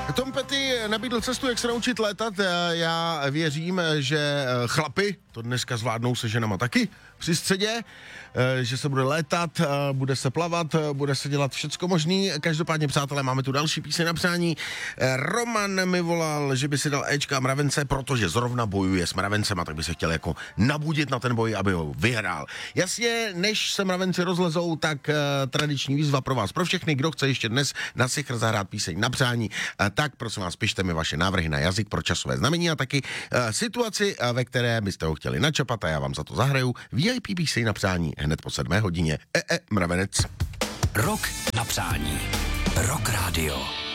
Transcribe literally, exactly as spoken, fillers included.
Tom Petty nabídl cestu, jak se naučit létat. Já věřím, že chlapy to dneska zvládnou se ženama taky při středě, že se bude létat, bude se plavat, bude se dělat všecko možný. Každopádně, přátelé, máme tu další píseň na přání. Roman mi volal, že by si dal Ečka Mravence, protože zrovna bojuje s mravencema, tak by se chtěl jako nabudit na ten boj, aby ho vyhrál. Jasně, než se mravenci rozlezou, tak uh, tradiční výzva pro vás, pro všechny, kdo chce ještě dnes na Sichr zahrát píseň na přání, uh, tak prosím vás, pište mi vaše návrhy na jazyk pro časové znamení a taky uh, situaci, uh, ve které byste ho chtěli načapat a já vám za to zahraju V I P píseň na přání hned po sedmé hodině. E, e, mravenec. Rok na přání. Rock Radio.